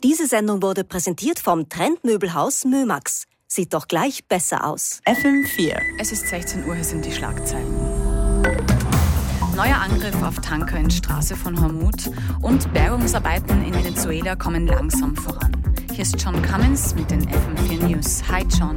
Diese Sendung wurde präsentiert vom Trendmöbelhaus Mömax. Sieht doch gleich besser aus. FM4. Es ist 16 Uhr, hier sind die Schlagzeilen. Neuer Angriff auf Tanker in Straße von Hormuz und Bergungsarbeiten in Venezuela kommen langsam voran. Hier ist John Cummins mit den FM4 News. Hi John.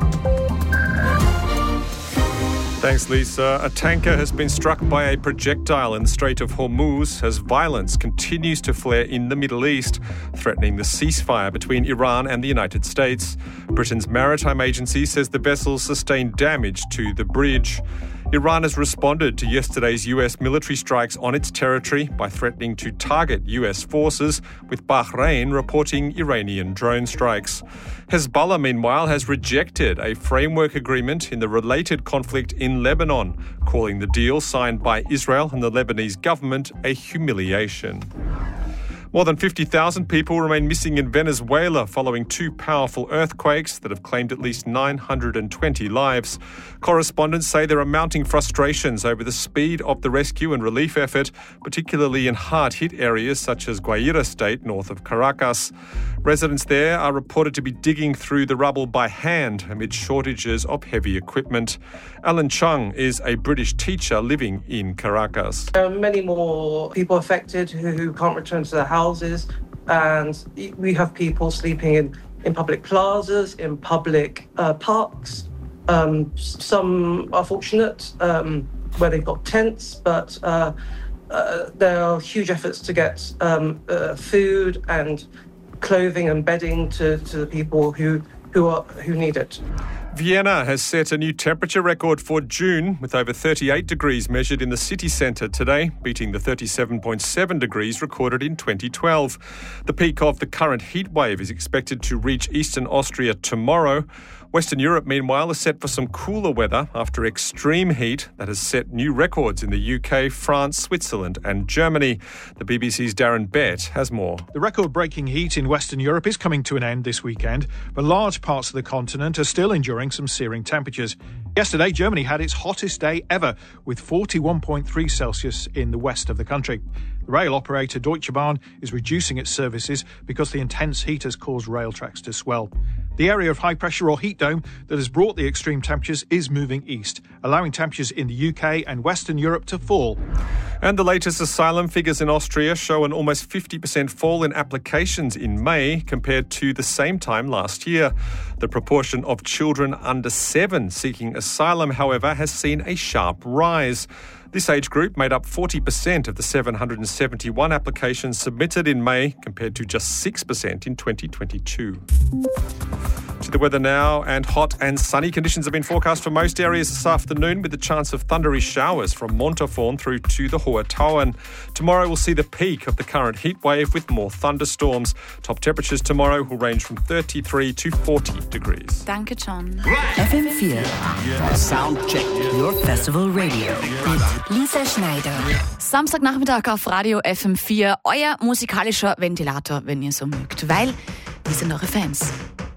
Thanks, Lisa. A tanker has been struck by a projectile in the Strait of Hormuz as violence continues to flare in the Middle East, threatening the ceasefire between Iran and the United States. Britain's maritime agency says the vessel sustained damage to the bridge. Iran has responded to yesterday's US military strikes on its territory by threatening to target US forces, with Bahrain reporting Iranian drone strikes. Hezbollah, meanwhile, has rejected a framework agreement in the related conflict in Lebanon, calling the deal signed by Israel and the Lebanese government a humiliation. More than 50,000 people remain missing in Venezuela following two powerful earthquakes that have claimed at least 920 lives. Correspondents say there are mounting frustrations over the speed of the rescue and relief effort, particularly in hard-hit areas such as Guaira State, north of Caracas. Residents there are reported to be digging through the rubble by hand amid shortages of heavy equipment. Alan Chung is a British teacher living in Caracas. There are many more people affected who can't return to their houses, and we have people sleeping in public plazas, in public parks. Some are fortunate where they've got tents, but there are huge efforts to get food and clothing and bedding to the people who need it. Vienna has set a new temperature record for June, with over 38 degrees measured in the city centre today, beating the 37.7 degrees recorded in 2012. The peak of the current heat wave is expected to reach eastern Austria tomorrow. Western Europe, meanwhile, is set for some cooler weather after extreme heat that has set new records in the UK, France, Switzerland and Germany. The BBC's Darren Bett has more. The record-breaking heat in Western Europe is coming to an end this weekend, but large parts of the continent are still enduring some searing temperatures. Yesterday, Germany had its hottest day ever, with 41.3 Celsius in the west of the country. The rail operator Deutsche Bahn is reducing its services because the intense heat has caused rail tracks to swell. The area of high pressure or heat dome that has brought the extreme temperatures is moving east, allowing temperatures in the UK and Western Europe to fall. And the latest asylum figures in Austria show an almost 50% fall in applications in May compared to the same time last year. The proportion of children under 7 seeking asylum, however, has seen a sharp rise. This age group made up 40% of the 771 applications submitted in May, compared to just 6% in 2022. To the weather now, and hot and sunny conditions have been forecast for most areas this afternoon, with the chance of thundery showers from Montafon through to the Hohe Tauern. Tomorrow will see the peak of the current heat wave with more thunderstorms. Top temperatures tomorrow will range from 33 to 40 degrees. Danke, John. FM4. Soundcheck. Your festival radio. Mit Lisa Schneider. Samstagnachmittag auf Radio FM4. Euer musikalischer Ventilator, wenn ihr so mögt. Weil wir sind eure Fans.